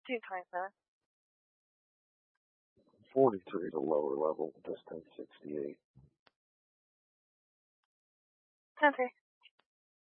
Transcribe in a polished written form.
227. 43 is a lower level, distance 68. 10-3.